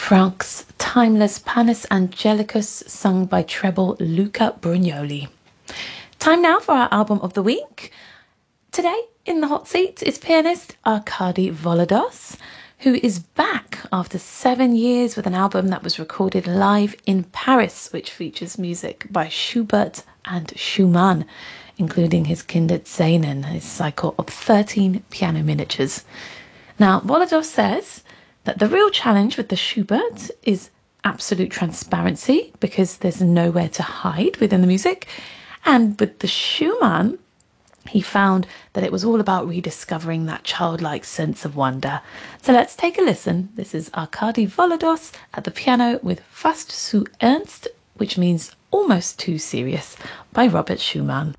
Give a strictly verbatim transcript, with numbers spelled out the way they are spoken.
Franck's timeless Panis Angelicus, sung by treble Luca Brugnoli. Time now for our album of the week. Today in the hot seat is pianist Arkady Volodos, who is back after seven years with an album that was recorded live in Paris, which features music by Schubert and Schumann, including his Kinderscenen, his cycle of thirteen piano miniatures. Now, Volodos says that the real challenge with the Schubert is absolute transparency, because there's nowhere to hide within the music. And with the Schumann, he found that it was all about rediscovering that childlike sense of wonder. So let's take a listen. This is Arkady Volodos at the piano with Fast zu ernst, which means almost too serious, by Robert Schumann.